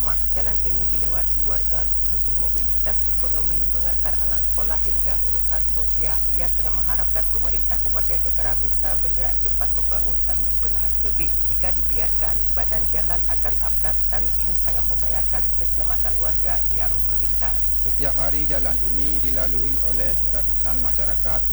Rahmat. Jalan ini dilewati warga untuk mobilitas ekonomi, mengantar anak sekolah hingga urusan sosial. Ia sangat mengharapkan pemerintah Kabupaten Jotara bisa bergerak cepat membangun taluk penahan tebing. Jika dibiarkan, badan jalan akan amblas dan ini sangat membahayakan keselamatan warga yang melintas. Setiap hari jalan ini dilalui oleh ratusan masyarakat